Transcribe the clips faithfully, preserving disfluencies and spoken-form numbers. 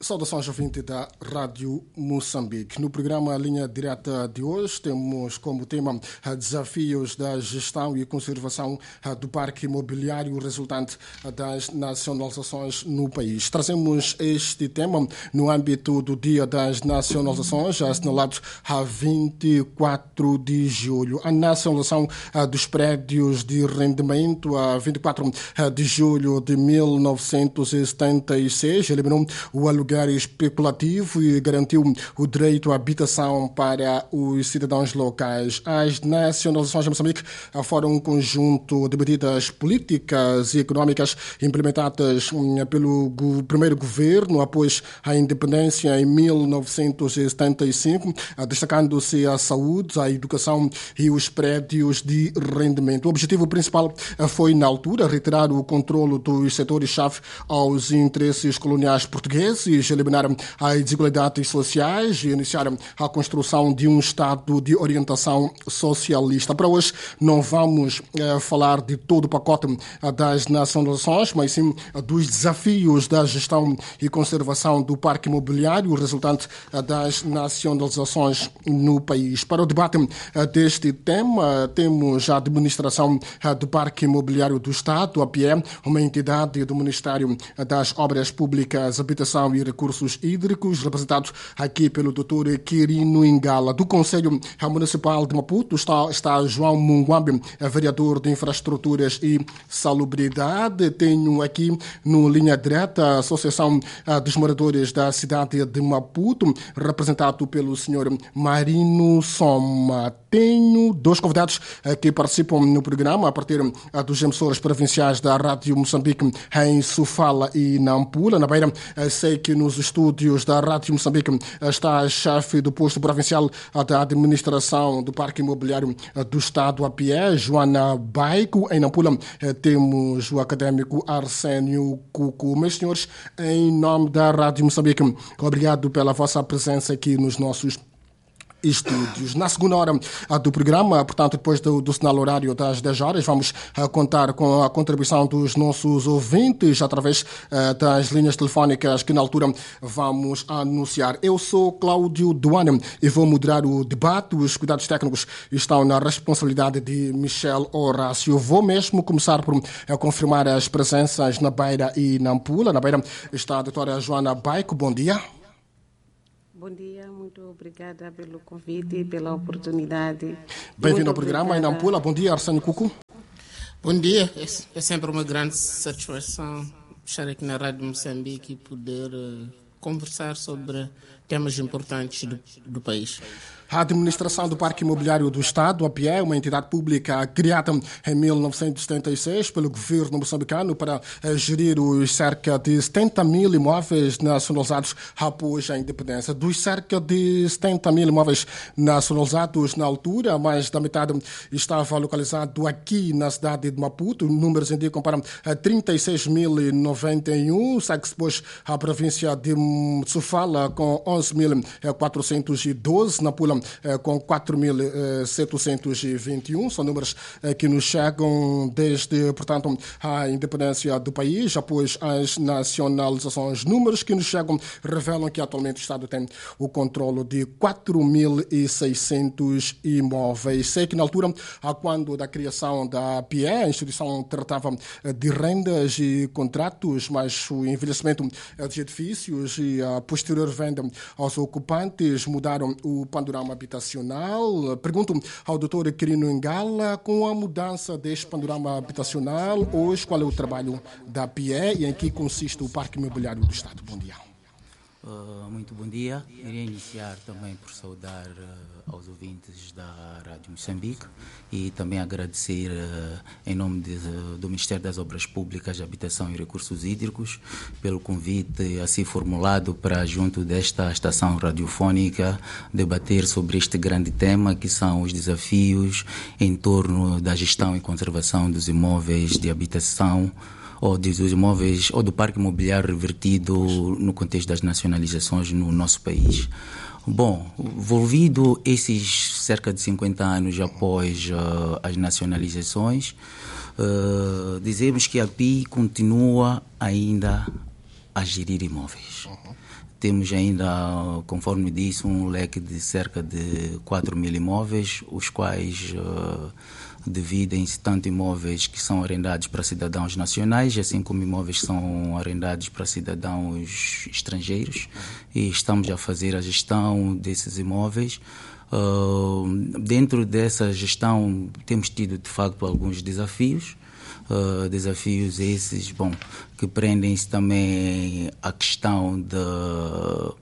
Saudações ouvinte da Rádio Moçambique. No programa Linha Direta de hoje temos como tema desafios da gestão e conservação do parque imobiliário resultante das nacionalizações no país. Trazemos este tema no âmbito do Dia das Nacionalizações, assinalado a vinte e quatro de julho. A nacionalização dos prédios de rendimento a vinte e quatro de julho de mil novecentos e setenta e seis eliminou o aluguel especulativo e garantiu o direito à habitação para os cidadãos locais. As nacionalizações de Moçambique foram um conjunto de medidas políticas e económicas implementadas pelo primeiro governo após a independência em mil novecentos e setenta e cinco, destacando-se a saúde, a educação e os prédios de rendimento. O objetivo principal foi, na altura, retirar o controle dos setores-chave aos interesses coloniais portugueses, eliminar as desigualdades sociais e iniciar a construção de um Estado de orientação socialista. Para hoje não vamos eh, falar de todo o pacote das nacionalizações, mas sim dos desafios da gestão e conservação do parque imobiliário resultante das nacionalizações no país. Para o debate deste tema, temos a administração do Parque Imobiliário do Estado, a P I E, uma entidade do Ministério das Obras Públicas, Habitação e Recursos Hídricos, representado aqui pelo doutor Quirino Ingala. Do Conselho Municipal de Maputo está, está João Munguambe, vereador de Infraestruturas e Salubridade. Tenho aqui no Linha Direta a Associação dos Moradores da cidade de Maputo, representado pelo senhor Marino Soma. Tenho dois convidados que participam no programa a partir dos emissores provinciais da Rádio Moçambique em Sofala e Nampula. Na Beira, sei que nos estúdios da Rádio Moçambique está a chefe do posto provincial da administração do Parque Imobiliário do Estado, a P I E, Joana Baico. Em Nampula temos o académico Arsénio Cuco. Meus senhores, em nome da Rádio Moçambique, obrigado pela vossa presença aqui nos nossos estúdios. Na segunda hora do programa, portanto, depois do, do sinal horário das dez horas, vamos uh, contar com a contribuição dos nossos ouvintes através uh, das linhas telefónicas que na altura vamos anunciar. Eu sou Cláudio Duane e vou moderar o debate. Os cuidados técnicos estão na responsabilidade de Michel Horácio. Vou mesmo começar por uh, confirmar as presenças na Beira e na Nampula. Na Beira está a doutora Joana Baico. Bom dia. Bom dia, muito obrigada pelo convite e pela oportunidade. Bem-vindo ao programa em Nampula. Bom dia, Arsénio Cuco. Bom dia, é sempre uma grande satisfação estar aqui na Rádio Moçambique e poder uh, conversar sobre temas importantes do, do país. A administração do Parque Imobiliário do Estado, a P I E, uma entidade pública criada em mil novecentos e setenta e seis pelo governo moçambicano para gerir os cerca de setenta mil imóveis nacionalizados após a independência. Dos cerca de setenta mil imóveis nacionalizados na altura, mais da metade estava localizado aqui na cidade de Maputo. Números indicam para trinta e seis mil e noventa e um, segue-se depois a província de Sofala com onze mil quatrocentos e doze, Nampula com quatro mil setecentos e vinte e um. São números que nos chegam desde, portanto, a independência do país, após as nacionalizações. Números que nos chegam revelam que atualmente o Estado tem o controle de quatro mil e seiscentos imóveis. Sei que na altura, quando da criação da P I E, a instituição tratava de rendas e contratos, mas o envelhecimento de edifícios e a posterior venda aos ocupantes mudaram o panorama habitacional. Pergunto ao doutor Quirino Ingala, com a mudança deste panorama habitacional, hoje qual é o trabalho da P I E e em que consiste o Parque Imobiliário do Estado? Bom dia. Uh, muito bom dia. Iria iniciar também por saudar uh, aos ouvintes da Rádio Moçambique e também agradecer uh, em nome de, uh, do Ministério das Obras Públicas, Habitação e Recursos Hídricos pelo convite assim formulado para, junto desta estação radiofónica, debater sobre este grande tema que são os desafios em torno da gestão e conservação dos imóveis de habitação ou dos imóveis ou do parque imobiliário revertido no contexto das nacionalizações no nosso país. Bom, envolvido esses cerca de cinquenta anos após uh, as nacionalizações, uh, dizemos que a P I continua ainda a gerir imóveis. Uhum. Temos ainda, conforme disse, um leque de cerca de quatro mil imóveis, os quais uh, dividem-se tanto imóveis que são arrendados para cidadãos nacionais, assim como imóveis que são arrendados para cidadãos estrangeiros. Uhum. E estamos a fazer a gestão desses imóveis. Uh, dentro dessa gestão temos tido, de facto, alguns desafios. Uh, desafios esses, bom, que prendem-se também à questão da...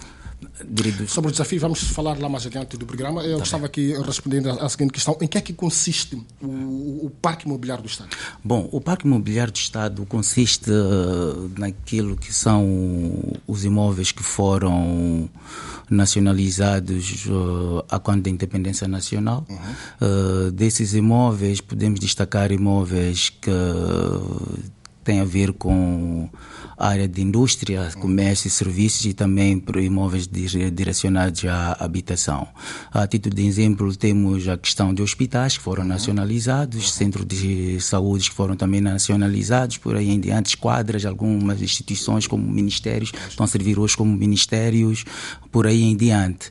De... Sobre o desafio, vamos falar lá mais adiante do programa. Eu tá estava bem. aqui respondendo à seguinte questão. Em que é que consiste o, o Parque Imobiliário do Estado? Bom, o Parque Imobiliário do Estado consiste uh, naquilo que são os imóveis que foram nacionalizados uh, a quando da independência nacional. Uhum. Uh, desses imóveis, podemos destacar imóveis que uh, têm a ver com a área de indústria, comércio e serviços e também para imóveis direcionados à habitação. A título de exemplo, temos a questão de hospitais que foram nacionalizados, centros de saúde que foram também nacionalizados, por aí em diante, esquadras, algumas instituições como ministérios, estão a servir hoje como ministérios, por aí em diante.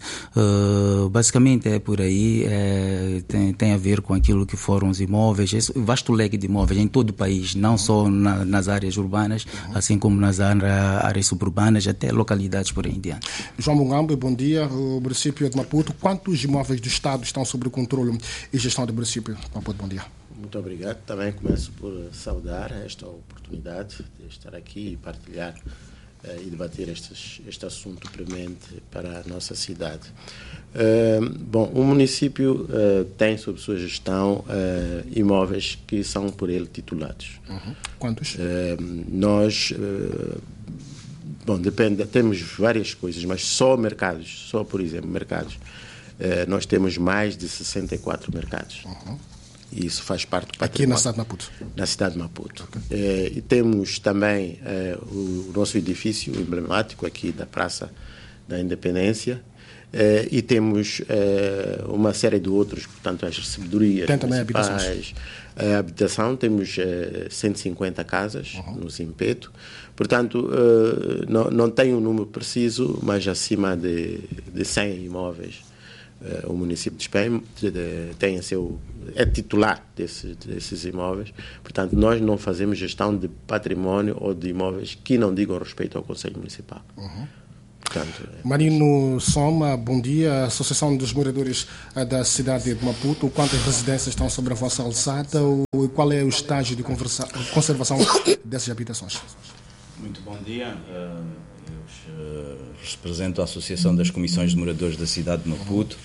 Uh, basicamente é por aí, é, tem, tem a ver com aquilo que foram os imóveis, esse vasto leque de imóveis em todo o país, não só na, nas áreas urbanas, assim como nas áreas suburbanas, até localidades por aí em diante. João Mungambe, bom dia. O município de Maputo, quantos imóveis do Estado estão sob o controle e gestão do município de Maputo? Bom dia. Muito obrigado. Também começo por saudar esta oportunidade de estar aqui e partilhar uh, e debater estes, este assunto premente para a nossa cidade. Uh, bom, o município uh, tem sob sua gestão uh, imóveis que são por ele titulados. Uhum. Quantos? Uh, nós, uh, bom, depende, temos várias coisas, mas só mercados, só por exemplo, mercados, uh, nós temos mais de sessenta e quatro mercados. Uhum. E isso faz parte do património. Aqui na cidade de Maputo? Na cidade de Maputo. Okay. Uh, e temos também uh, o nosso edifício emblemático aqui da Praça da Independência. Uh, e temos uh, uma série de outros, portanto, as recebedorias tem também habitações. A habitação, temos uh, cento e cinquenta casas uhum. no Zimpeto. Portanto, uh, não, não tenho um número preciso, mas acima de, de cem imóveis uh, o município de Espanha tem a seu, é titular desse, desses imóveis. Portanto, nós não fazemos gestão de património ou de imóveis que não digam respeito ao Conselho Municipal. Uhum. Portanto, é... Marino Soma, bom dia. A Associação dos Moradores da cidade de Maputo, quantas residências estão sobre a vossa alçada e qual é o estágio de conservação dessas habitações? Muito bom dia. Eu represento a Associação das Comissões de Moradores da cidade de Maputo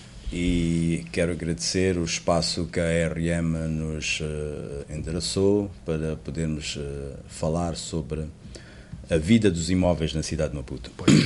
e quero agradecer o espaço que a A R M nos endereçou para podermos falar sobre a vida dos imóveis na cidade de Maputo.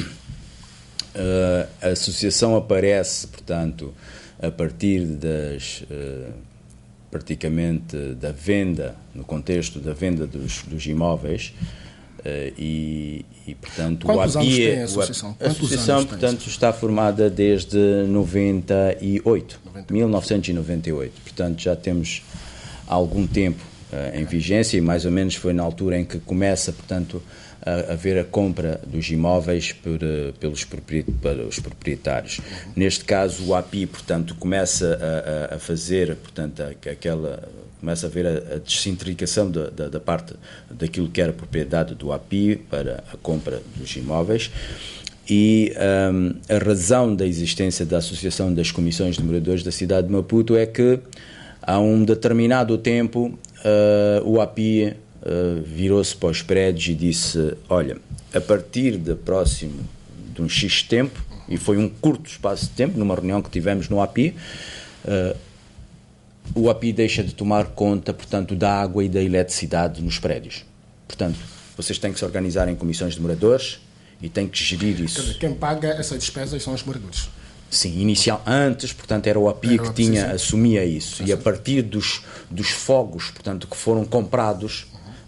Uh, a associação aparece, portanto, a partir das, uh, praticamente, da venda, no contexto da venda dos, dos imóveis, uh, e, e, portanto, Quantos o A P I... anos tem a associação? A associação, portanto, está formada desde noventa e oito, mil novecentos e noventa e oito. Portanto, já temos algum tempo uh, em vigência e mais ou menos foi na altura em que começa, portanto, a haver a compra dos imóveis por, pelos, pelos proprietários. Uhum. Neste caso, o A P I, portanto, começa a, a fazer, portanto, aquela, começa a haver a, a descentrificação da, da, da parte daquilo que era propriedade do A P I para a compra dos imóveis. E um, a razão da existência da Associação das Comissões de Moradores da cidade de Maputo é que, há um determinado tempo, uh, o A P I Uh, virou-se para os prédios e disse, olha, a partir de próximo de um X tempo, e foi um curto espaço de tempo, numa reunião que tivemos no A P I, uh, o A P I deixa de tomar conta, portanto, da água e da eletricidade nos prédios. Portanto, vocês têm que se organizar em comissões de moradores e têm que gerir isso. Quem paga essas despesas são os moradores? Sim, inicial, antes, portanto, era o A P I era que tinha, assumia isso, e a partir dos, dos fogos, portanto, que foram comprados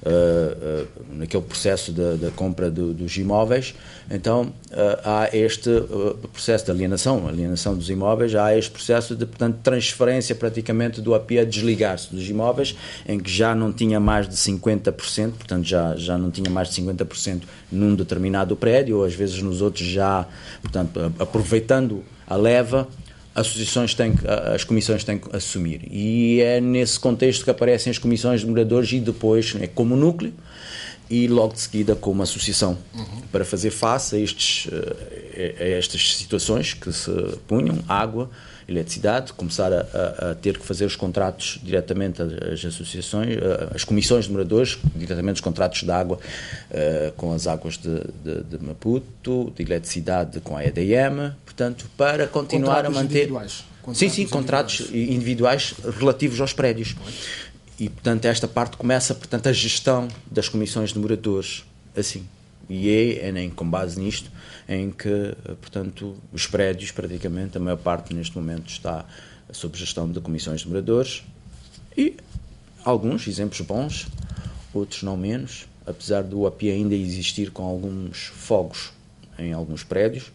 uh, uh, naquele processo da compra do, dos imóveis. Então uh, há este uh, processo de alienação, alienação dos imóveis, há este processo de, portanto, transferência praticamente do A P I a desligar-se dos imóveis, em que já não tinha mais de cinquenta por cento, portanto já, já não tinha mais de cinquenta por cento num determinado prédio, ou às vezes nos outros já, portanto, aproveitando a leva, associações têm, as comissões têm que assumir. E é nesse contexto que aparecem as comissões de moradores e depois é como núcleo e logo de seguida como associação, uhum. para fazer face a, estes, a estas situações que se punham, água, eletricidade, começar a, a, a ter que fazer os contratos diretamente, as associações, as comissões de moradores, diretamente os contratos de água uh, com as águas de, de, de Maputo, de eletricidade com a E D M, portanto, para continuar contratos a manter... Individuais. Contratos sim, sim, contratos individuais. individuais relativos aos prédios. E, portanto, esta parte começa, portanto, a gestão das comissões de moradores, assim. E é, é com base nisto em que, portanto, os prédios, praticamente, a maior parte neste momento está sob gestão de comissões de moradores e alguns exemplos bons, outros não menos, apesar do A P I ainda existir com alguns fogos em alguns prédios,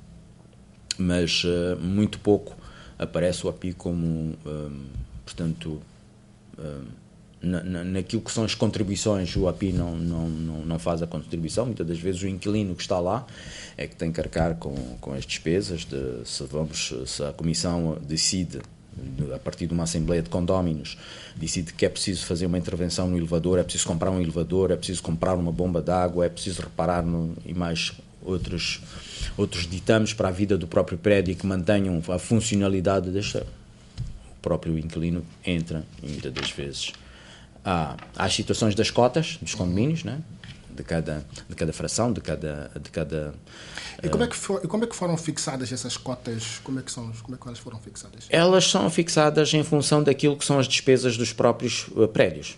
mas uh, muito pouco aparece o A P I como, um, portanto, um, Na, na, naquilo que são as contribuições, o A P I não, não, não, não faz a contribuição. Muitas das vezes o inquilino que está lá é que tem que arcar com, com as despesas de, se, vamos, se a comissão decide, a partir de uma assembleia de condóminos, decide que é preciso fazer uma intervenção no elevador, é preciso comprar um elevador, é preciso comprar uma bomba de água, é preciso reparar no, e mais outros, outros ditames para a vida do próprio prédio que mantenham a funcionalidade deste, o próprio inquilino entra e muitas das vezes Há, há as situações das cotas dos condomínios, né? de, cada, de cada fração, de cada... De cada e como é, que for, como é que foram fixadas essas cotas? Como é que, são, como é que elas foram fixadas? Elas são fixadas em função daquilo que são as despesas dos próprios uh, prédios.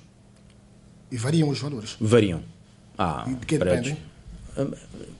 E variam os valores? Variam. Ah, e de que prédios. dependem?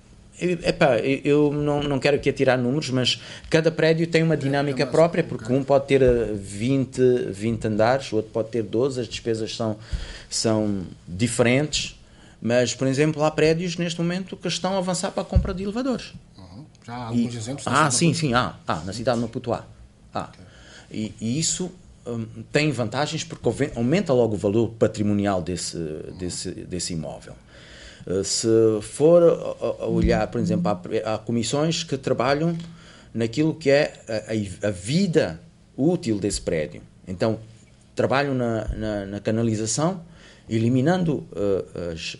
Epá, eu não, não quero aqui atirar números, mas cada prédio tem uma dinâmica própria, porque um pode ter vinte, vinte andares, o outro pode ter doze, as despesas são, são diferentes, mas, por exemplo, há prédios neste momento que estão a avançar para a compra de elevadores. Uhum. Já há alguns e, exemplos? Ah, sim, sim, há, há, na cidade de Maputo há. há. Okay. E, e isso um, tem vantagens porque aumenta logo o valor patrimonial desse, uhum. desse, desse imóvel. Se for a olhar, por exemplo, há, há comissões que trabalham naquilo que é a, a vida útil desse prédio. Então, trabalham na, na, na canalização, eliminando uh, as,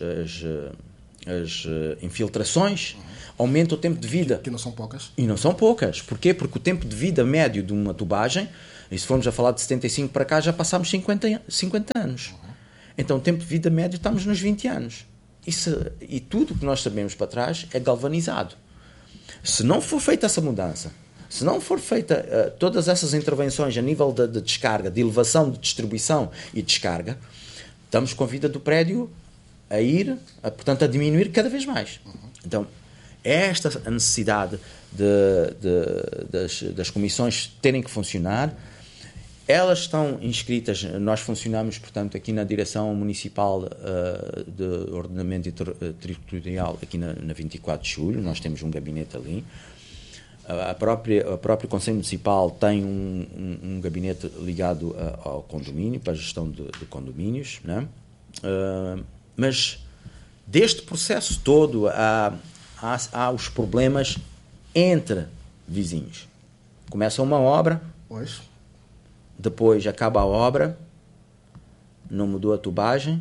as, as infiltrações, uhum. aumenta o tempo de vida. Que não são poucas. E não são poucas. Porquê? Porque o tempo de vida médio de uma tubagem, e se formos a falar de setenta e cinco para cá, já passámos cinquenta, cinquenta anos. Uhum. Então, o tempo de vida médio estamos nos vinte anos. Isso, e tudo o que nós sabemos para trás é galvanizado. Se não for feita essa mudança, se não for feita uh, todas essas intervenções a nível de, de descarga, de elevação, de distribuição e descarga, estamos com a vida do prédio a ir, a, portanto, a diminuir cada vez mais. Uhum. Então, é esta a necessidade de, de, das, das comissões terem que funcionar. Elas estão inscritas, nós funcionamos, portanto, aqui na Direção Municipal uh, de Ordenamento Territorial, aqui na, na vinte e quatro de julho, nós temos um gabinete ali. A própria, a própria Conselho Municipal tem um, um, um gabinete ligado a, ao condomínio, para a gestão de, de condomínios, né? Uh, mas deste processo todo há, há, há os problemas entre vizinhos. Começa uma obra... Pois... Depois acaba a obra, não mudou a tubagem,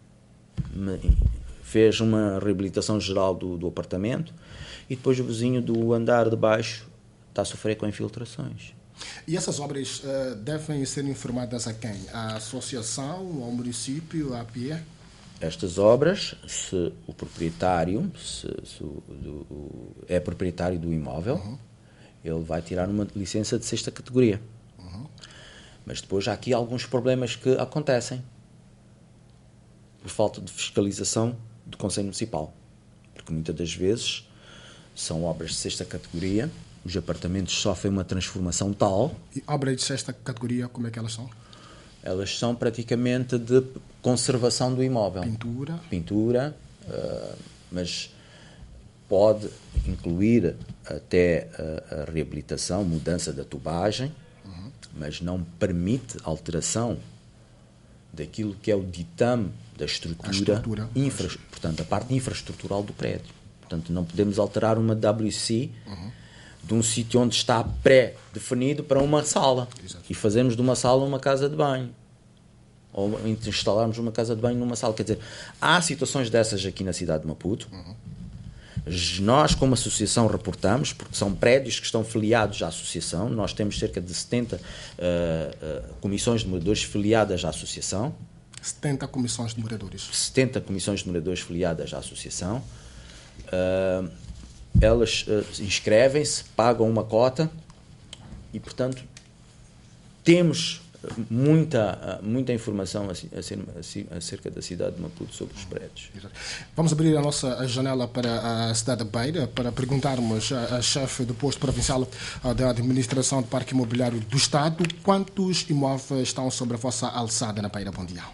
fez uma reabilitação geral do, do apartamento e depois o vizinho do andar de baixo está a sofrer com infiltrações. E essas obras uh, devem ser informadas a quem? À associação, ao município, à A P I? Estas obras, se o proprietário se, se o, do, é proprietário do imóvel, uhum. ele vai tirar uma licença de sexta categoria. Mas depois há aqui alguns problemas que acontecem por falta de fiscalização do Conselho Municipal. Porque muitas das vezes são obras de sexta categoria, os apartamentos sofrem uma transformação tal... E obras de sexta categoria, como é que elas são? elas são praticamente de conservação do imóvel. Pintura. Pintura, uh, mas pode incluir até a, a reabilitação, mudança da tubagem, uhum. mas não permite alteração daquilo que é o ditame da estrutura, a estrutura. Infra, portanto, a parte infraestrutural do prédio. Portanto, não podemos alterar uma W C uhum. de um sítio onde está pré-definido para uma sala. Exato. E fazermos de uma sala uma casa de banho. Ou instalarmos uma casa de banho numa sala. Quer dizer, há situações dessas aqui na cidade de Maputo. Uhum. Nós, como associação, reportamos, porque são prédios que estão filiados à associação. Nós temos cerca de setenta uh, uh, comissões de moradores filiadas à associação. setenta comissões de moradores. setenta comissões de moradores filiadas à associação. Uh, elas uh, inscrevem-se, pagam uma cota e, portanto, temos muita, muita informação acerca da cidade de Maputo sobre os prédios. Vamos abrir a nossa janela para a cidade de Beira para perguntarmos à chefe do posto provincial da administração do Parque Imobiliário do Estado quantos imóveis estão sobre a vossa alçada na Beira. Bom dia.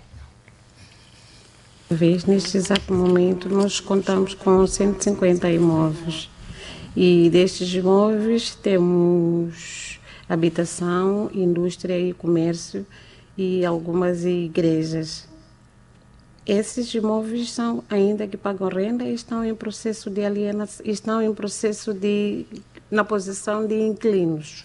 Neste exato momento nós contamos com cento e cinquenta imóveis e destes imóveis temos habitação, indústria e comércio e algumas igrejas. Esses imóveis são ainda que pagam renda e estão em processo de alienação, estão em processo de na posição de inquilinos.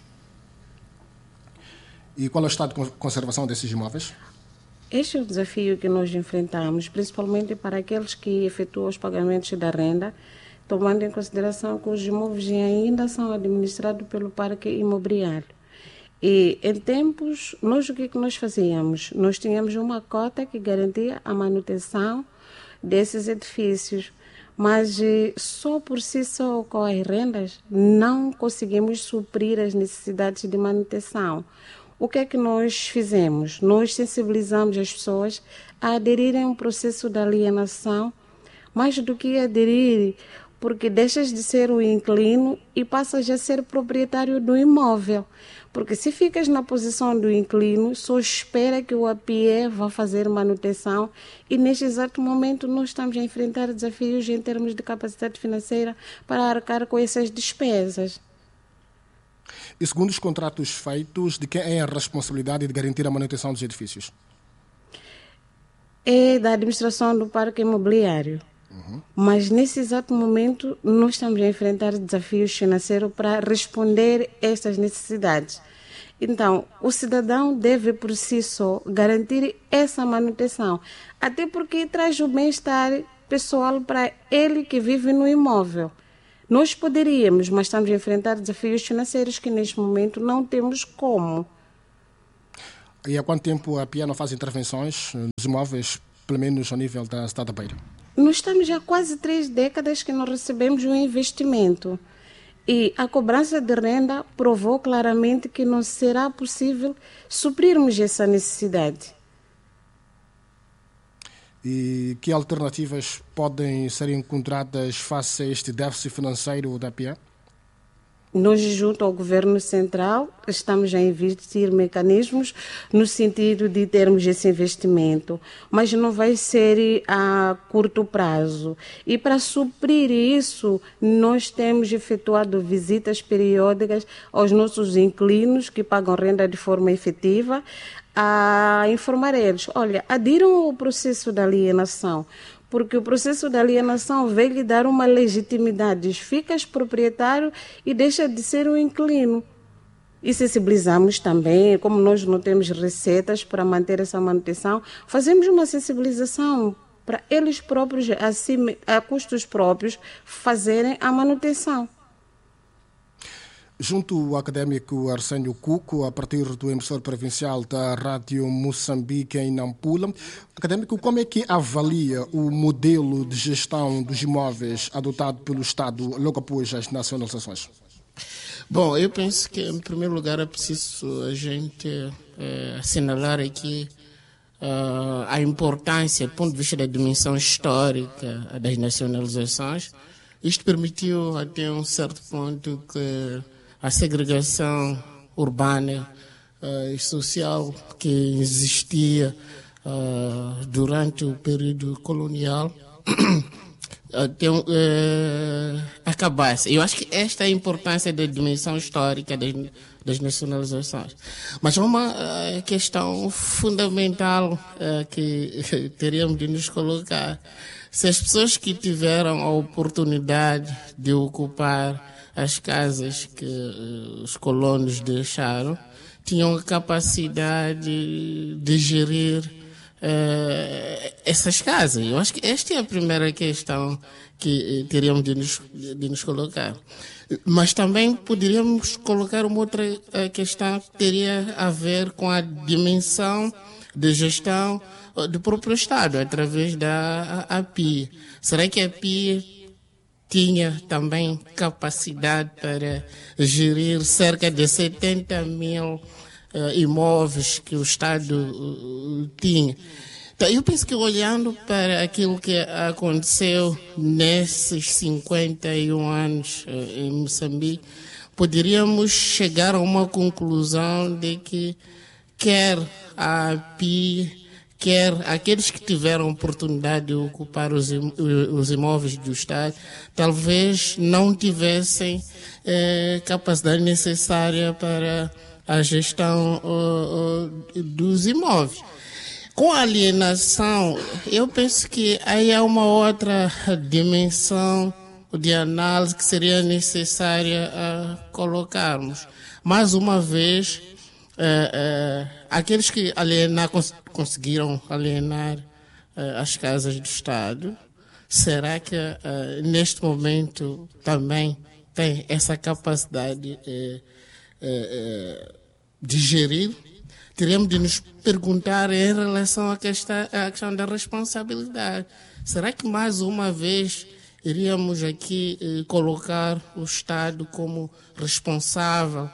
E qual é o estado de conservação desses imóveis? Este é o desafio que nós enfrentamos, principalmente para aqueles que efetuam os pagamentos da renda, tomando em consideração que os imóveis ainda são administrados pelo Parque Imobiliário. E em tempos, nós o que, que nós fazíamos? Nós tínhamos uma cota que garantia a manutenção desses edifícios, mas só por si só com as rendas não conseguimos suprir as necessidades de manutenção. O que é que nós fizemos? Nós sensibilizamos as pessoas a aderirem a um processo de alienação, mais do que aderir, porque deixas de ser o inquilino e passas a ser proprietário do imóvel. Porque se ficas na posição do inquilino, só espera que o A P I E vá fazer manutenção e neste exato momento nós estamos a enfrentar desafios em termos de capacidade financeira para arcar com essas despesas. E segundo os contratos feitos, de quem é a responsabilidade de garantir a manutenção dos edifícios? É da administração do Parque Imobiliário. Uhum. Mas nesse exato momento nós estamos a enfrentar desafios financeiros para responder a estas necessidades. Então, o cidadão deve por si só garantir essa manutenção, até porque traz o bem-estar pessoal para ele que vive no imóvel. Nós poderíamos, mas estamos a enfrentar desafios financeiros que neste momento não temos como. E há quanto tempo a P I E não faz intervenções nos imóveis, pelo menos ao nível da cidade da Beira? Nós estamos há quase três décadas que não recebemos um investimento e a cobrança de renda provou claramente que não será possível suprirmos essa necessidade. E que alternativas podem ser encontradas face a este déficit financeiro da P I E? Nós, junto ao Governo Central, estamos a investir mecanismos no sentido de termos esse investimento, mas não vai ser a curto prazo. E para suprir isso, nós temos efetuado visitas periódicas aos nossos inquilinos que pagam renda de forma efetiva, a informar eles, olha, adiram ao processo de alienação, porque o processo de alienação veio lhe dar uma legitimidade. Ficas proprietário e deixa de ser um inquilino. E sensibilizamos também, como nós não temos receitas para manter essa manutenção, fazemos uma sensibilização para eles próprios, assim, a custos próprios, fazerem a manutenção. Junto ao académico Arsénio Cuco, a partir do emissor provincial da Rádio Moçambique em Nampula, académico, como é que avalia o modelo de gestão dos imóveis adotado pelo Estado logo após as nacionalizações? Bom, eu penso que, em primeiro lugar, é preciso a gente é, assinalar aqui uh, a importância, do ponto de vista da dimensão histórica das nacionalizações. Isto permitiu, até um certo ponto, que a segregação urbana uh, social que existia uh, durante o período colonial tem, uh, acabasse. Eu acho que esta é a importância da dimensão histórica das, das nacionalizações. Mas há uma uh, questão fundamental uh, que teríamos de nos colocar. Se as pessoas que tiveram a oportunidade de ocupar as casas que uh, os colonos deixaram, tinham a capacidade de gerir uh, essas casas. Eu acho que esta é a primeira questão que uh, teríamos de nos, de nos colocar. Mas também poderíamos colocar uma outra uh, questão que teria a ver com a dimensão de gestão uh, do próprio Estado, através da A P I. Será que a P I tinha também capacidade para gerir cerca de setenta mil uh, imóveis que o Estado uh, tinha? Então, eu penso que olhando para aquilo que aconteceu nesses cinquenta e um anos uh, em Moçambique, poderíamos chegar a uma conclusão de que quer a P I, quer aqueles que tiveram oportunidade de ocupar os, os imóveis do Estado, talvez não tivessem eh, capacidade necessária para a gestão uh, uh, dos imóveis. Com a alienação, eu penso que aí há uma outra dimensão de análise que seria necessária uh, colocarmos. Mais uma vez, Uh, uh, aqueles que alienar, cons conseguiram alienar uh, as casas do Estado, será que uh, neste momento também tem essa capacidade uh, uh, de gerir? Teríamos de nos perguntar em relação à questão, à questão da responsabilidade. Será que mais uma vez iríamos aqui uh, colocar o Estado como responsável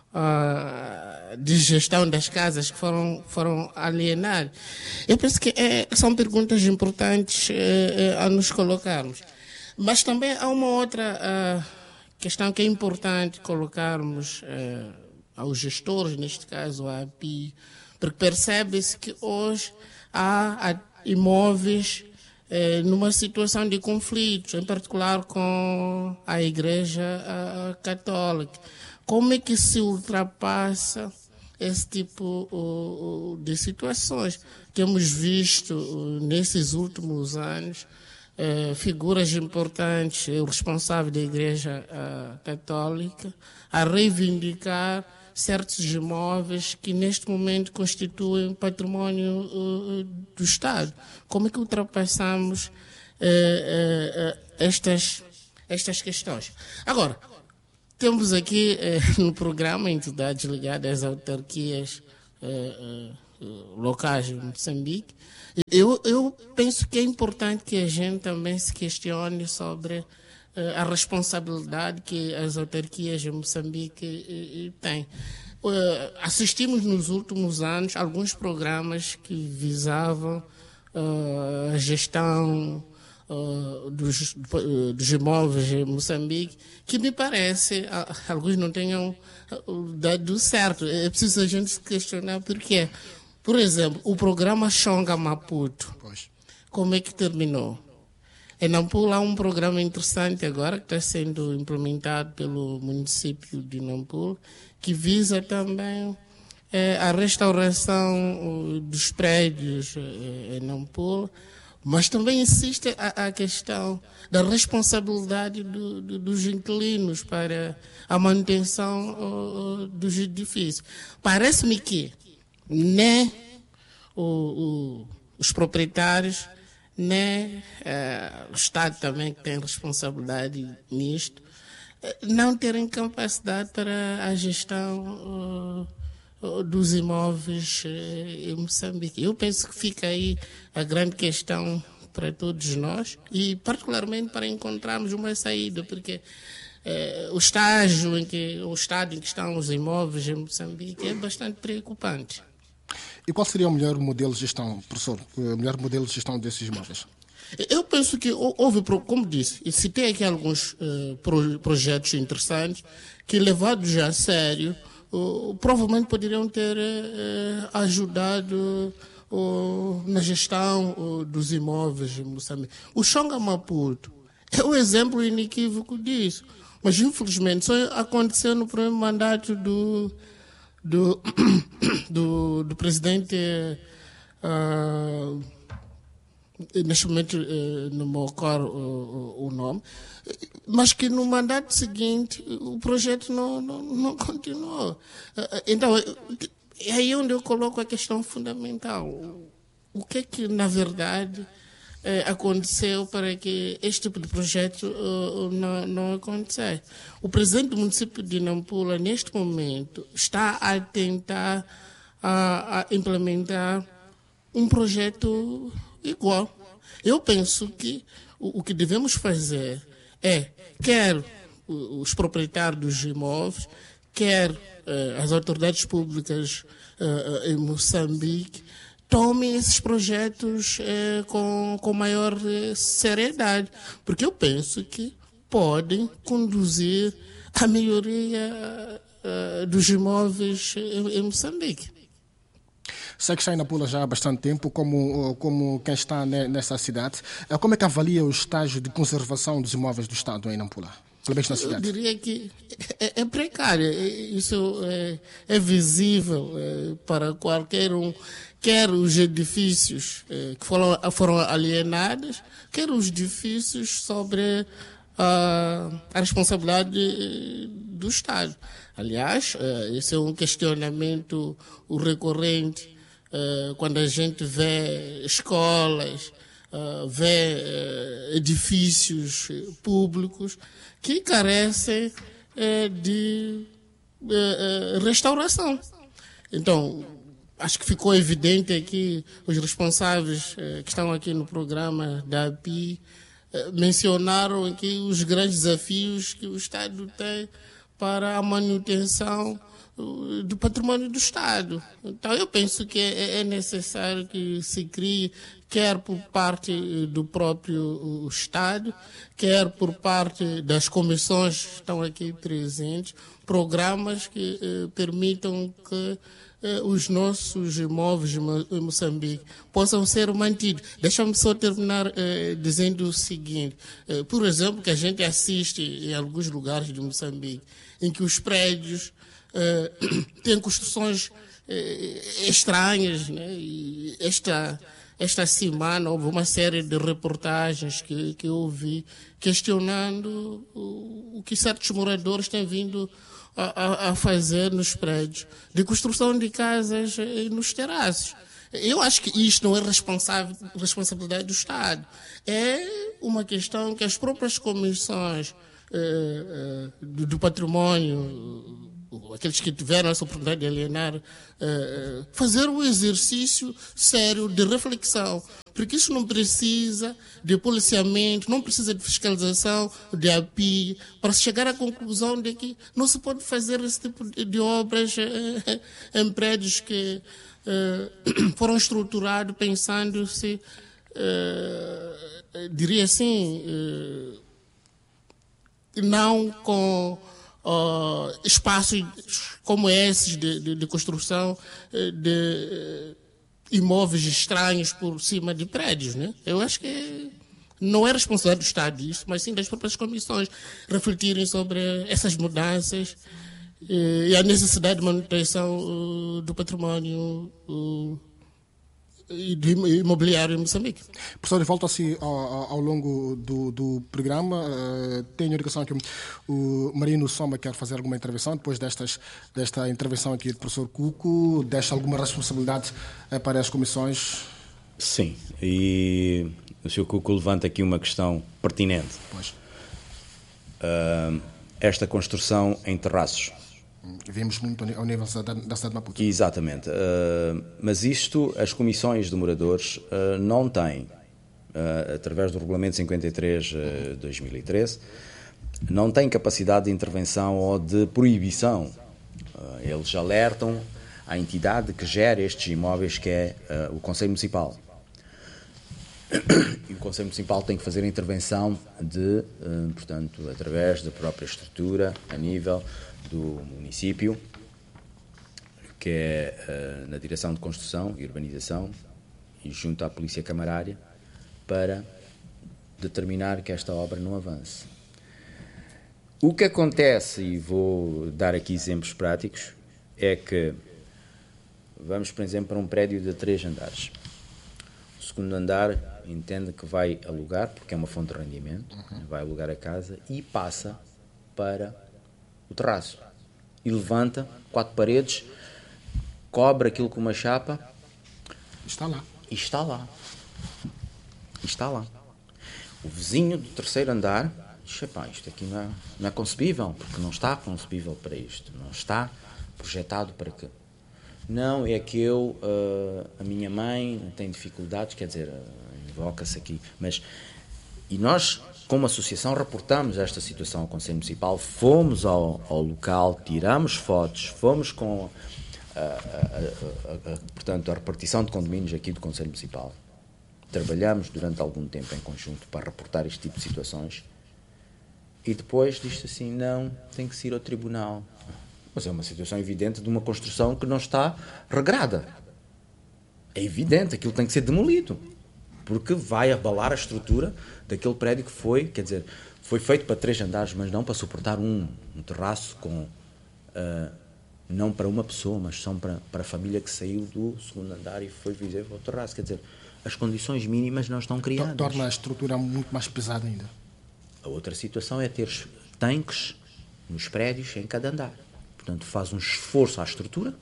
Uh, de gestão das casas que foram, foram alienadas? Eu penso que é, são perguntas importantes uh, uh, a nos colocarmos. Mas também há uma outra uh, questão que é importante colocarmos uh, aos gestores, neste caso a A P I, porque percebe-se que hoje há imóveis uh, numa situação de conflitos, em particular com a Igreja uh, Católica. Como é que se ultrapassa esse tipo uh, de situações? Temos visto uh, nesses últimos anos uh, figuras importantes, o responsável da Igreja uh, Católica, a reivindicar certos imóveis que neste momento constituem património uh, do Estado. Como é que ultrapassamos uh, uh, uh, estas, estas questões? Agora, temos aqui eh, no programa entidades ligadas às autarquias eh, eh, locais de Moçambique. Eu, eu penso que é importante que a gente também se questione sobre eh, a responsabilidade que as autarquias de Moçambique eh, têm. Uh, assistimos nos últimos anos a alguns programas que visavam uh, a gestão Uh, dos, uh, dos imóveis em Moçambique, que me parece, uh, alguns não tenham uh, dado certo. É preciso a gente se questionar por quê. Por exemplo, o programa Xonga Maputo, pois. Como é que terminou? Em Nampula há um programa interessante agora que está sendo implementado pelo município de Nampula, que visa também eh, a restauração uh, dos prédios uh, em Nampula. Mas também existe a, a questão da responsabilidade do, do, dos inquilinos para a manutenção uh, dos edifícios. Parece-me que nem o, o, os proprietários, nem uh, o Estado também, que tem responsabilidade nisto, uh, não terem capacidade para a gestão uh, dos imóveis em Moçambique. Eu penso que fica aí a grande questão para todos nós e particularmente para encontrarmos uma saída, porque eh, o estágio em que o estado em que estão os imóveis em Moçambique é bastante preocupante. E qual seria o melhor modelo de gestão, professor? O melhor modelo de gestão desses imóveis? Eu penso que houve, como disse, e citei aqui alguns uh, pro, projetos interessantes que, levados a sério, uh, provavelmente poderiam ter uh, ajudado uh, na gestão uh, dos imóveis em Moçambique. O Chonga Maputo é um exemplo inequívoco disso, mas infelizmente só aconteceu no primeiro mandato do, do, do, do presidente. Uh, neste momento uh, não me ocorre uh, o nome, mas que no mandato seguinte o projeto não, não, não continuou. Uh, então, é aí onde eu coloco a questão fundamental. O que é que, na verdade, uh, aconteceu para que este tipo de projeto uh, não, não acontecesse? O presidente do município de Nampula, neste momento, está a tentar uh, a implementar um projeto igual. Eu penso que o, o que devemos fazer é, quer os proprietários dos imóveis, quer eh, as autoridades públicas eh, em Moçambique, tomem esses projetos eh, com, com maior eh, seriedade, porque eu penso que podem conduzir à melhoria eh, dos imóveis em, em Moçambique. Sei que está em Nampula já há bastante tempo, como, como quem está nessa cidade. Como é que avalia o estágio de conservação dos imóveis do Estado em Nampula? Pelo menos na cidade. Eu diria que é, é precário. Isso é, é visível é, para qualquer um, quer os edifícios é, que foram, foram alienados, quer os edifícios sobre a, a responsabilidade do Estado. Aliás, é, esse é um questionamento recorrente Uh, quando a gente vê escolas, uh, vê uh, edifícios públicos que carecem uh, de uh, uh, restauração. Então, acho que ficou evidente aqui, os responsáveis uh, que estão aqui no programa da A P I uh, mencionaram aqui os grandes desafios que o Estado tem para a manutenção do patrimônio do Estado. Então, eu penso que é necessário que se crie, quer por parte do próprio Estado, quer por parte das comissões que estão aqui presentes, programas que eh, permitam que eh, os nossos imóveis em Moçambique possam ser mantidos. Deixa-me só terminar eh, dizendo o seguinte. Eh, por exemplo, que a gente assiste em alguns lugares de Moçambique, em que os prédios Uh, tem construções uh, estranhas, né? E esta, esta semana houve uma série de reportagens que, que eu vi questionando o, o que certos moradores têm vindo a, a, a fazer nos prédios, de construção de casas uh, nos terraços. Eu acho que isto não é responsável, responsabilidade do Estado. É uma questão que as próprias comissões uh, uh, do, do património, aqueles que tiveram essa oportunidade de alienar, uh, fazer um exercício sério de reflexão, porque isso não precisa de policiamento, não precisa de fiscalização, de A P I, para chegar à conclusão de que não se pode fazer esse tipo de obras uh, em prédios que uh, foram estruturados pensando-se, uh, diria assim, uh, não com Uh, espaços como esses de, de, de construção de, de imóveis estranhos por cima de prédios, né? Eu acho que não é responsabilidade do Estado isso, mas sim das próprias comissões refletirem sobre essas mudanças e, e a necessidade de manutenção uh, do património uh, e do imobiliário em Moçambique. Professor, volta-se ao, ao longo do, do programa. Uh, tenho a indicação que o Marino Soma quer fazer alguma intervenção. Depois destas, desta intervenção aqui do professor Cuco, deixa alguma responsabilidade uh, para as comissões? Sim, e o senhor Cuco levanta aqui uma questão pertinente. Pois. Uh, esta construção em terraços. Vimos muito ao nível da, da cidade de Maputo. Exatamente. Uh, mas isto, as comissões de moradores uh, não têm, uh, através do Regulamento cinquenta e três de dois mil e treze, não têm capacidade de intervenção ou de proibição. Uh, eles alertam a entidade que gera estes imóveis, que é uh, o Conselho Municipal. E o Conselho Municipal tem que fazer a intervenção de, uh, portanto, através da própria estrutura, a nível do município, que é uh, na direção de construção e urbanização e junto à Polícia Camarária, para determinar que esta obra não avance. O que acontece, e vou dar aqui exemplos práticos, é que vamos, por exemplo, para um prédio de três andares. O segundo andar entende que vai alugar, porque é uma fonte de rendimento, uhum. vai alugar a casa e passa para o terraço. E levanta quatro paredes, cobre aquilo com uma chapa. Está lá. E está lá. E está lá. O vizinho do terceiro andar diz, epá, isto aqui não é, não é concebível, porque não está concebível para isto. Não está projetado para quê? Não, é que eu, uh, a minha mãe tem dificuldades, quer dizer, uh, invoca-se aqui, mas, e nós, como associação, reportamos esta situação ao Conselho Municipal, fomos ao, ao local, tiramos fotos, fomos com, uh, a, a, a, a, portanto, a repartição de condomínios aqui do Conselho Municipal, trabalhamos durante algum tempo em conjunto para reportar este tipo de situações, e depois diz-se assim, não, tem que ir ao tribunal. Mas é uma situação evidente de uma construção que não está regrada. É evidente, aquilo tem que ser demolido, porque vai abalar a estrutura daquele prédio que foi, quer dizer, foi feito para três andares, mas não para suportar um, um terraço com, uh, não para uma pessoa, mas só para, para a família que saiu do segundo andar e foi viver para o terraço. Quer dizer, as condições mínimas não estão criadas. Torna a estrutura muito mais pesada ainda. A outra situação é ter tanques nos prédios em cada andar. Portanto, faz um esforço à estrutura,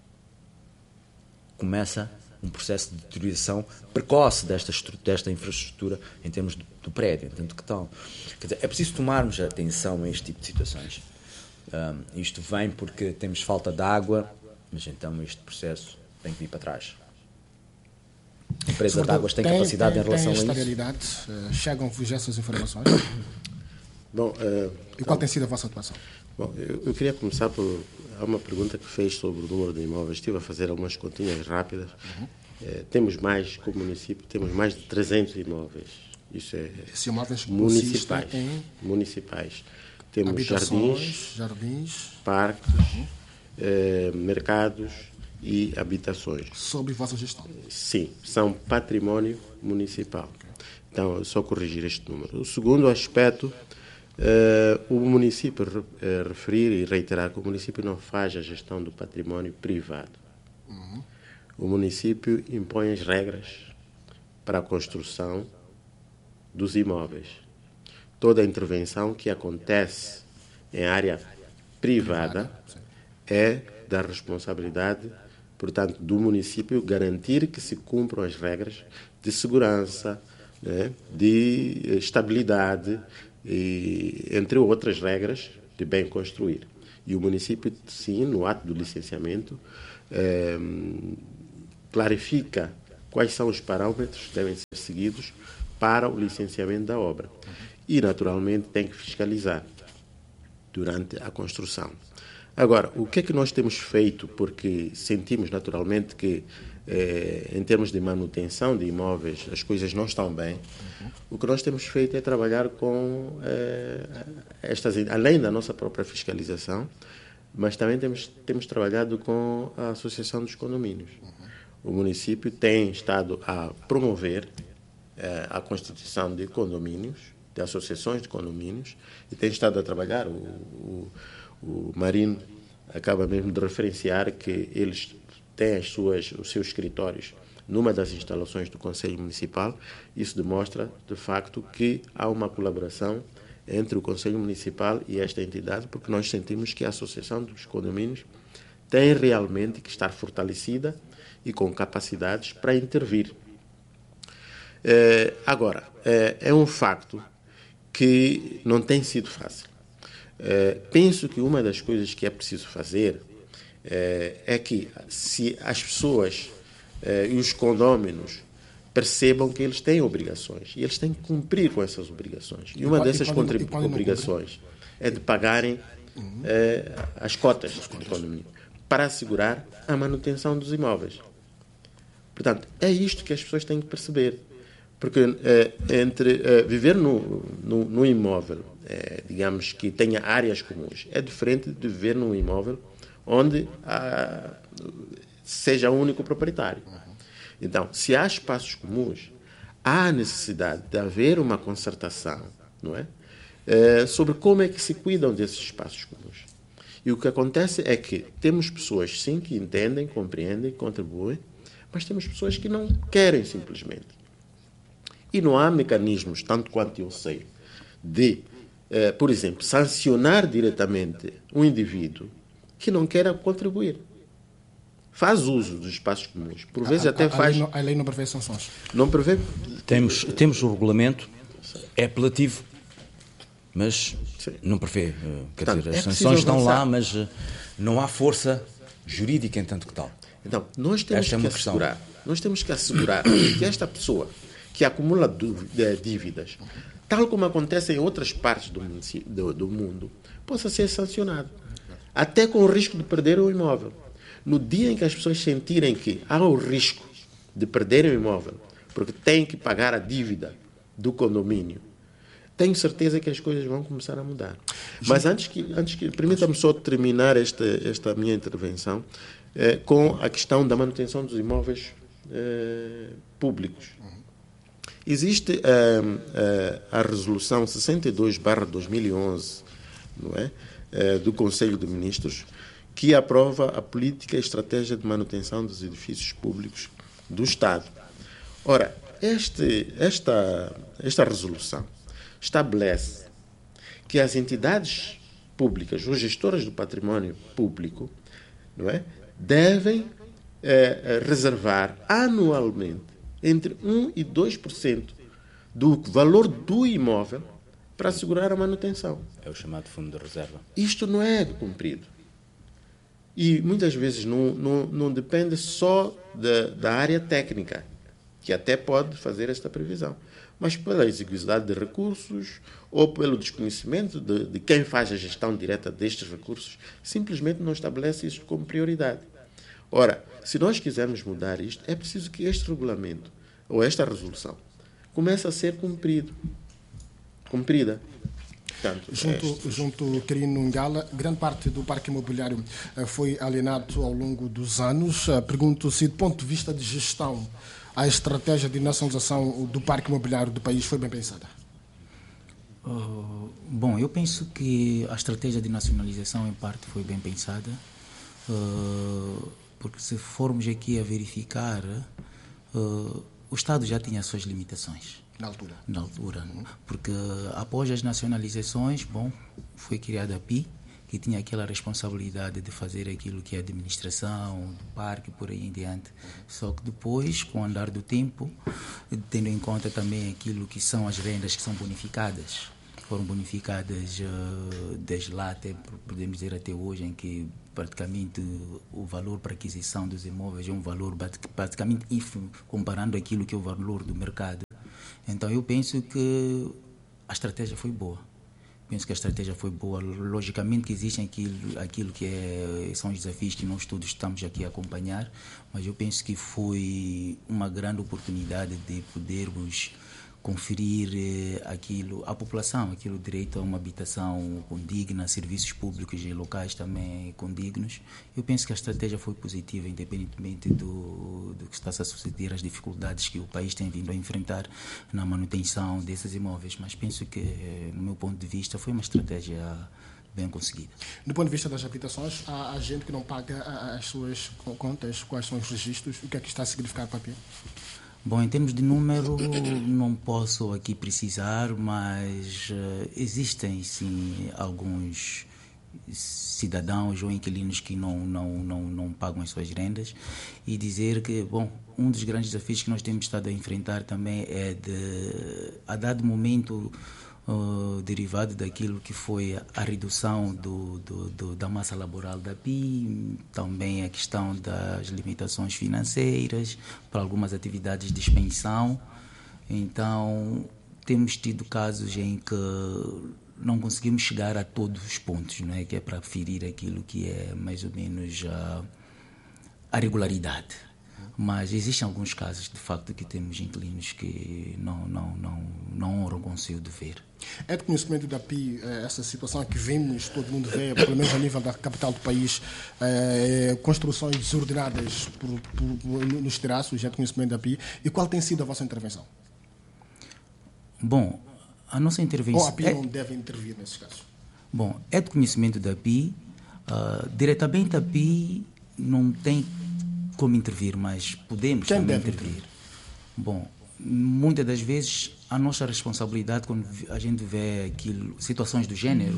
começa um processo de deterioração precoce desta, desta infraestrutura em termos do, do prédio. Portanto, que tal? Quer dizer, é preciso tomarmos atenção a este tipo de situações. Um, isto vem porque temos falta de água, mas então este processo tem que vir para trás. A empresa de águas tem, tem capacidade tem, em relação tem a isso? Realidade, uh, chegam-vos essas informações? Bom, uh, e qual tem sido a vossa atuação? Bom, eu, eu queria começar por... Há uma pergunta que fez sobre o número de imóveis. Estive a fazer algumas continhas rápidas. Uhum. É, temos mais, como município, temos mais de trezentos imóveis. Isso é... Esses imóveis municipais. Em... Municipais. Temos jardins, jardins, parques, uhum. é, mercados e habitações. Sob vossa gestão? Sim, são património municipal. Okay. Então, só corrigir este número. O segundo aspecto... Uh, o município uh, referir e reiterar que o município não faz a gestão do património privado. Uhum. O município impõe as regras para a construção dos imóveis. Toda a intervenção que acontece em área privada é da responsabilidade, portanto, do município garantir que se cumpram as regras de segurança, né, de estabilidade, e, entre outras regras de bem construir. E o município, sim, no ato do licenciamento, eh, clarifica quais são os parâmetros que devem ser seguidos para o licenciamento da obra. E, naturalmente, tem que fiscalizar durante a construção. Agora, o que é que nós temos feito? Porque sentimos, naturalmente, que Eh, em termos de manutenção de imóveis, as coisas não estão bem. Uhum. O que nós temos feito é trabalhar com eh, estas, além da nossa própria fiscalização, mas também temos, temos trabalhado com a Associação dos Condomínios. Uhum. O município tem estado a promover eh, a constituição de condomínios, de associações de condomínios, e tem estado a trabalhar. O, o, o Marino acaba mesmo de referenciar que eles tem as suas, os seus escritórios numa das instalações do Conselho Municipal. Isso demonstra, de facto, que há uma colaboração entre o Conselho Municipal e esta entidade, porque nós sentimos que a Associação dos Condomínios tem realmente que estar fortalecida e com capacidades para intervir. É, agora, é, é um facto que não tem sido fácil. É, penso que uma das coisas que é preciso fazer é que se as pessoas eh, e os condôminos percebam que eles têm obrigações e eles têm que cumprir com essas obrigações. E uma dessas obrigações é de pagarem eh, as cotas do condomínio para assegurar a manutenção dos imóveis. Portanto, é isto que as pessoas têm que perceber. Porque eh, entre eh, viver no, no, no imóvel, eh, digamos, que tenha áreas comuns, é diferente de viver num imóvel onde ah, seja o único proprietário. Então, se há espaços comuns, há necessidade de haver uma concertação, não é? É, sobre como é que se cuidam desses espaços comuns. E o que acontece é que temos pessoas, sim, que entendem, compreendem, contribuem, mas temos pessoas que não querem simplesmente. E não há mecanismos, tanto quanto eu sei, de, eh, por exemplo, sancionar diretamente um indivíduo que não queira contribuir. Faz uso dos espaços comuns. Por vezes a, até a, faz... A lei, não, a lei não prevê sanções. Não prevê... Temos, temos o regulamento, é apelativo, mas Sim. não prevê. Quer Portanto, dizer, as é sanções estão avançar. lá, mas não há força jurídica em tanto que tal. Então, nós temos Esta é que uma questão. assegurar, nós temos que assegurar que esta pessoa que acumula dívidas, tal como acontece em outras partes do, do, do mundo, possa ser sancionado, até com o risco de perder o imóvel. No dia em que as pessoas sentirem que há o risco de perderem o imóvel, porque têm que pagar a dívida do condomínio, tenho certeza que as coisas vão começar a mudar. Mas antes que, antes que permita-me só terminar esta, esta minha intervenção eh, com a questão da manutenção dos imóveis eh, públicos. Existe eh, eh, a resolução sessenta e dois barra dois mil e onze, não é? Eh, do Conselho de Ministros, que aprova a política e estratégia de manutenção dos edifícios públicos do Estado. Ora, este, esta, esta resolução estabelece que as entidades públicas, os gestores do património público, não é, devem eh, reservar anualmente entre um e dois por cento do valor do imóvel para assegurar a manutenção. É o chamado fundo de reserva. Isto não é cumprido. E muitas vezes não, não, não depende só da, da área técnica, que até pode fazer esta previsão, mas pela exiguidade de recursos ou pelo desconhecimento de, de quem faz a gestão direta destes recursos, simplesmente não estabelece isso como prioridade. Ora, se nós quisermos mudar isto, é preciso que este regulamento, ou esta resolução, comece a ser cumprido, cumprida. Portanto, Junto, junto Quirino Ngala, grande parte do parque imobiliário foi alienado ao longo dos anos. Pergunto se, do ponto de vista de gestão, a estratégia de nacionalização do parque imobiliário do país foi bem pensada? Uh, bom, eu penso que a estratégia de nacionalização, em parte, foi bem pensada, uh, porque se formos aqui a verificar, uh, o Estado já tinha as suas limitações. Na altura? Na altura, porque após as nacionalizações, bom, foi criada a P I, que tinha aquela responsabilidade de fazer aquilo que é a administração do parque, por aí em diante. Só que depois, com o andar do tempo, tendo em conta também aquilo que são as rendas que são bonificadas, foram bonificadas uh, desde lá até, podemos dizer, até hoje, em que praticamente o valor para aquisição dos imóveis é um valor praticamente ínfimo, comparando aquilo que é o valor do mercado. Então eu penso que a estratégia foi boa. Penso que a estratégia foi boa. Logicamente que existem aquilo, aquilo que é, são os desafios que nós todos estamos aqui a acompanhar, mas eu penso que foi uma grande oportunidade de podermos conferir eh, aquilo à população, aquilo direito a uma habitação condigna, serviços públicos e locais também condignos. Eu penso que a estratégia foi positiva, independentemente do, do que está a suceder, as dificuldades que o país tem vindo a enfrentar na manutenção desses imóveis, mas penso que, eh, no meu ponto de vista, foi uma estratégia bem conseguida. Do ponto de vista das habitações, há, há gente que não paga as suas contas, quais são os registros, o que é que está a significar para a P I? Bom, em termos de número, não posso aqui precisar, mas uh, existem, sim, alguns cidadãos ou inquilinos que não, não, não, não pagam as suas rendas, e dizer que, bom, um dos grandes desafios que nós temos estado a enfrentar também é de, a dado momento, Uh, derivado daquilo que foi a redução do, do, do, da massa laboral da P I, também a questão das limitações financeiras para algumas atividades de expensão. Então, temos tido casos em que não conseguimos chegar a todos os pontos, não é? Que é para ferir aquilo que é mais ou menos a, a regularidade. Mas existem alguns casos, de facto, que temos inquilinos que não, não, não, não honram com o seu dever. É de conhecimento da P I essa situação que vemos, todo mundo vê, pelo menos a nível da capital do país, é, construções desordenadas por, por, nos terraços, é de conhecimento da P I. E qual tem sido a vossa intervenção? Bom, a nossa intervenção... Ou a P I é... não deve intervir nesses casos? Bom, é de conhecimento da P I. Uh, diretamente a P I não tem como intervir, mas podemos Quem também deve intervir. intervir? Bom, muitas das vezes a nossa responsabilidade quando a gente vê aquilo, situações do género,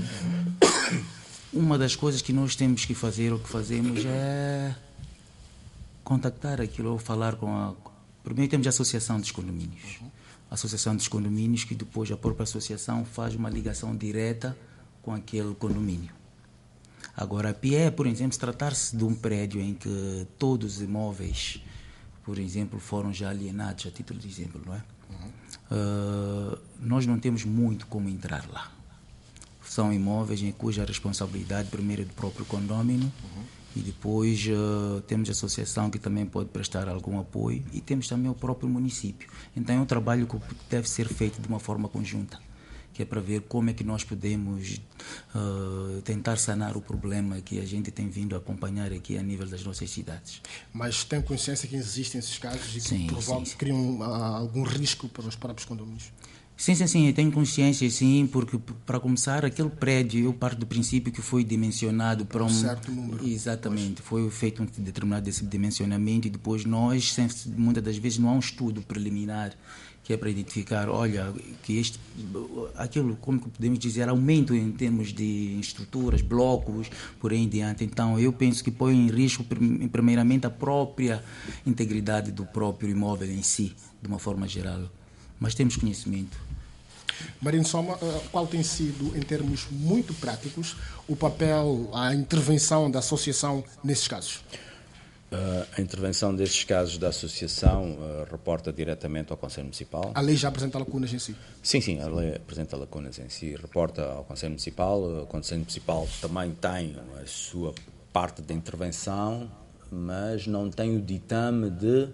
uma das coisas que nós temos que fazer ou que fazemos é contactar aquilo ou falar com a... Primeiro temos a Associação dos Condomínios. A Associação dos Condomínios, que depois a própria associação faz uma ligação direta com aquele condomínio. Agora, a P I é, por exemplo, se tratar-se de um prédio em que todos os imóveis, por exemplo, foram já alienados, a título de exemplo, não é? Uhum. Uh, nós não temos muito como entrar lá. São imóveis em cuja responsabilidade primeiro é do próprio condomínio, uhum. e depois uh, temos a associação que também pode prestar algum apoio e temos também o próprio município. Então é um trabalho que deve ser feito de uma forma conjunta, que é para ver como é que nós podemos uh, tentar sanar o problema que a gente tem vindo a acompanhar aqui a nível das nossas cidades. Mas tem consciência que existem esses casos e que sim, provocam, sim, sim. criam uh, algum risco para os próprios condomínios? Sim, sim, sim, eu tenho consciência, sim, porque, para começar, aquele prédio, eu parto do princípio que foi dimensionado para um... um certo número. Exatamente, pois. Foi feito um determinado dimensionamento e depois nós, muitas das vezes, não há um estudo preliminar que é para identificar, olha, que este, aquilo, como podemos dizer, aumento em termos de estruturas, blocos, por aí em diante. Então, eu penso que põe em risco, primeiramente, a própria integridade do próprio imóvel em si, de uma forma geral. Mas temos conhecimento. Marino Soma, qual tem sido, em termos muito práticos, o papel, a intervenção da associação nesses casos? Uh, a intervenção desses casos da associação uh, reporta diretamente ao Conselho Municipal. A lei já apresenta lacunas em si? Sim, sim, a lei apresenta lacunas em si, reporta ao Conselho Municipal. O Conselho Municipal também tem a sua parte de intervenção, mas não tem o ditame de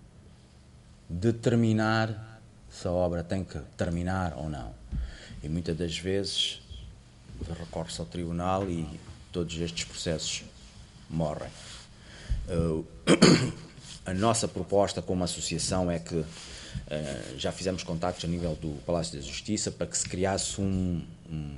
determinar se a obra tem que terminar ou não. E muitas das vezes recorre-se ao tribunal e todos estes processos morrem. Uh, a nossa proposta como associação é que uh, já fizemos contactos a nível do Palácio da Justiça para que se criasse um, um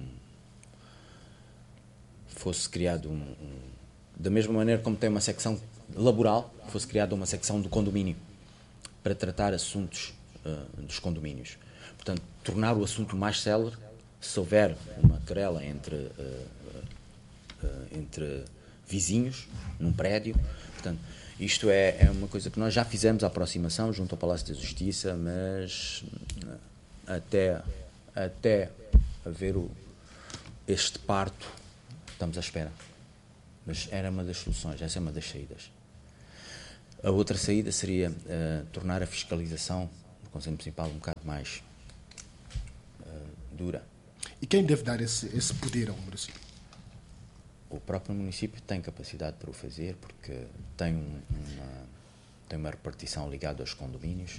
fosse criado um, um da mesma maneira como tem uma secção laboral, fosse criada uma secção do condomínio para tratar assuntos uh, dos condomínios. Portanto, tornar o assunto mais célere se houver uma querela entre uh, uh, entre vizinhos num prédio. Portanto, isto é, é uma coisa que nós já fizemos a aproximação junto ao Palácio da Justiça, mas até, até haver o, este parto, estamos à espera. Mas era uma das soluções, essa é uma das saídas. A outra saída seria uh, tornar a fiscalização do Conselho Municipal um bocado mais uh, dura. E quem deve dar esse, esse poder ao município? O próprio município tem capacidade para o fazer, porque tem, um, uma, tem uma repartição ligada aos condomínios,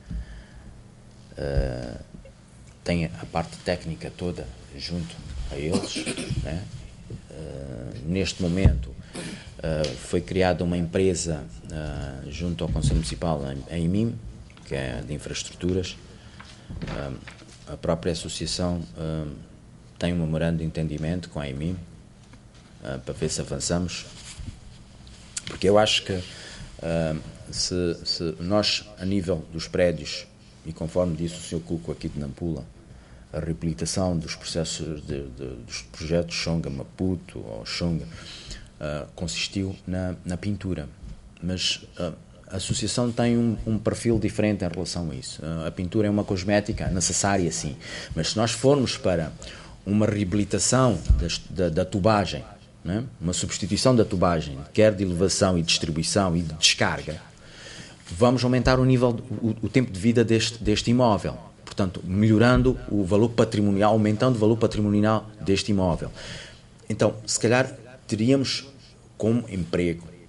uh, tem a parte técnica toda junto a eles, né? Uh, neste momento uh, foi criada uma empresa uh, junto ao Conselho Municipal em, em Mim, que é de infraestruturas. Uh, a própria associação uh, tem um memorando de entendimento com a EMIM, Uh, para ver se avançamos, porque eu acho que uh, se, se nós, a nível dos prédios, e conforme disse o senhor Cuco aqui de Nampula, a reabilitação dos processos de, de, dos projetos Xonga Maputo ou Xonga uh, consistiu na, na pintura, mas uh, a associação tem um, um perfil diferente em relação a isso. Uh, a pintura é uma cosmética necessária, sim, mas se nós formos para uma reabilitação das, da, da tubagem, né? Uma substituição da tubagem, quer de elevação e distribuição e de descarga, vamos aumentar o nível, o, o tempo de vida deste, deste imóvel. Portanto, melhorando o valor patrimonial, aumentando o valor patrimonial deste imóvel. Então, se calhar, teríamos como emprego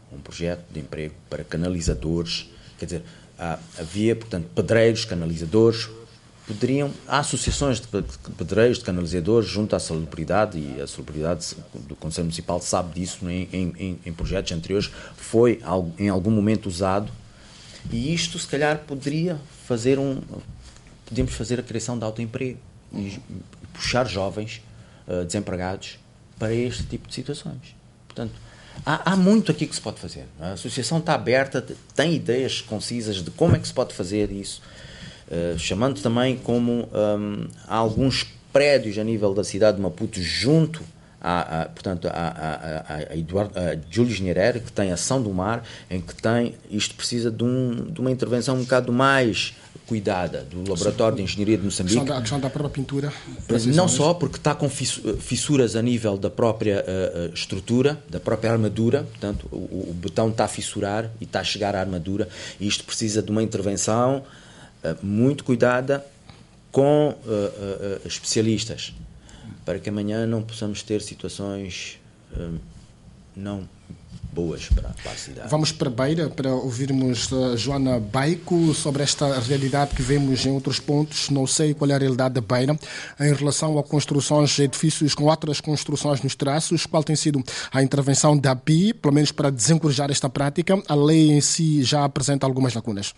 um projeto de emprego para canalizadores, quer dizer, há, havia, portanto, pedreiros, canalizadores, poderiam, há associações de pedreiros, de canalizadores junto à salubridade, e a salubridade do Conselho Municipal sabe disso, em, em, em projetos anteriores, foi em algum momento usado, e isto se calhar poderia fazer um, podemos fazer a criação de autoemprego e puxar jovens uh, desempregados para este tipo de situações. Portanto, há, há muito aqui que se pode fazer. A associação está aberta, tem ideias concisas de como é que se pode fazer isso, uh, chamando também como um, há alguns prédios a nível da cidade de Maputo junto a, a, portanto, a, a, a, a, Eduardo, a Júlio Engenheiro, que tem Ação do Mar, em que tem, isto precisa de, um, de uma intervenção um bocado mais cuidada, do Laboratório Sim. de Engenharia de Moçambique. A questão da, a questão da própria pintura. Não só porque está com fissuras a nível da própria uh, estrutura, da própria armadura, portanto, o, o betão está a fissurar e está a chegar à armadura, e isto precisa de uma intervenção uh, muito cuidada com uh, uh, uh, especialistas, para que amanhã não possamos ter situações uh, não boas para, para a cidade. Vamos para Beira para ouvirmos a Joana Baico sobre esta realidade que vemos em outros pontos. Não sei qual é a realidade da Beira em relação a construções de edifícios com outras construções nos traços. Qual tem sido a intervenção da P I, pelo menos para desencorajar esta prática? A lei em si já apresenta algumas lacunas.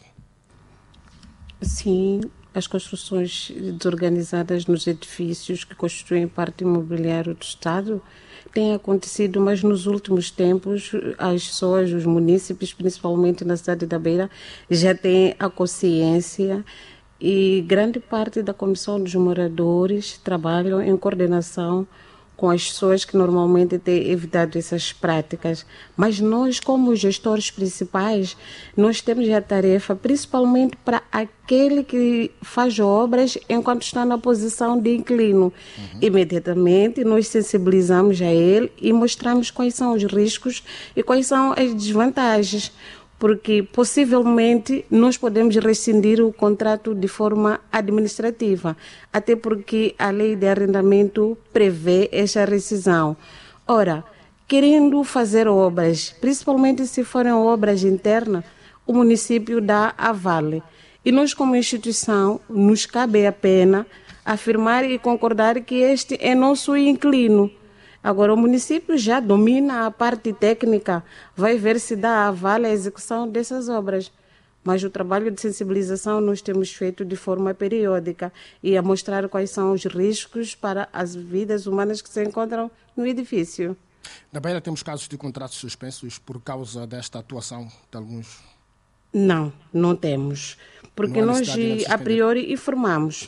Sim, as construções desorganizadas nos edifícios que constituem parte imobiliário do Estado têm acontecido, mas nos últimos tempos as pessoas, os munícipes, principalmente na cidade da Beira, já têm a consciência, e grande parte da comissão dos moradores trabalham em coordenação com as pessoas que normalmente têm evitado essas práticas. Mas nós, como gestores principais, nós temos a tarefa, principalmente para aquele que faz obras enquanto está na posição de inquilino. Uhum. Imediatamente nós sensibilizamos a ele e mostramos quais são os riscos e quais são as desvantagens, porque possivelmente nós podemos rescindir o contrato de forma administrativa, até porque a lei de arrendamento prevê essa rescisão. Ora, querendo fazer obras, principalmente se forem obras internas, o município dá aval. E nós, como instituição, nos cabe a pena afirmar e concordar que este é nosso inquilino. Agora, o município já domina a parte técnica, vai ver se dá aval à execução dessas obras. Mas o trabalho de sensibilização nós temos feito de forma periódica e a mostrar quais são os riscos para as vidas humanas que se encontram no edifício. Na Beira temos casos de contratos suspensos por causa desta atuação de alguns? Não, não temos. Porque nós, a priori, informamos.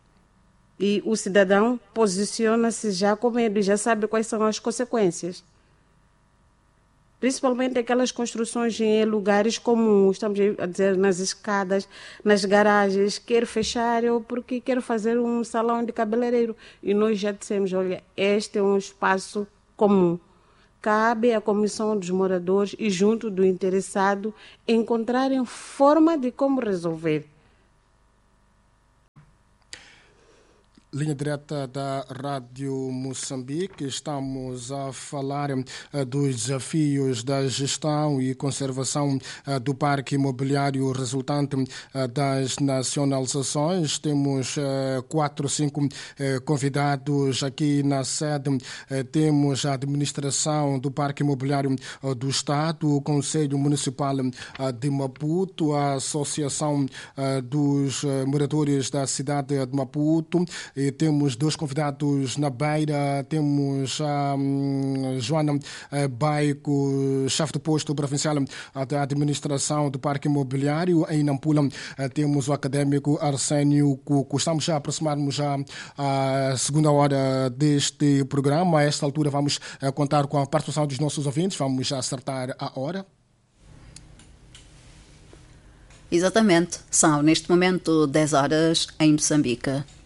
E o cidadão posiciona-se já com medo e já sabe quais são as consequências. Principalmente aquelas construções em lugares comuns, estamos a dizer, nas escadas, nas garagens, quer fechar ou porque quer fazer um salão de cabeleireiro. E nós já dissemos, olha, este é um espaço comum. Cabe à comissão dos moradores e junto do interessado encontrarem forma de como resolver. Linha direta da Rádio Moçambique, estamos a falar uh, dos desafios da gestão e conservação uh, do parque imobiliário resultante uh, das nacionalizações. Temos uh, quatro, cinco uh, convidados aqui na sede. Uh, temos a administração do parque imobiliário uh, do Estado, o Conselho Municipal uh, de Maputo, a Associação uh, dos uh, Moradores da cidade de Maputo. E temos dois convidados na Beira, temos a um, Joana Baico, chefe do posto provincial da administração do parque imobiliário. Em Nampula temos o académico Arsénio Cuco. Estamos a aproximar-nos já à segunda hora deste programa. A esta altura vamos contar com a participação dos nossos ouvintes, vamos acertar a hora. Exatamente, são neste momento dez horas em Moçambique.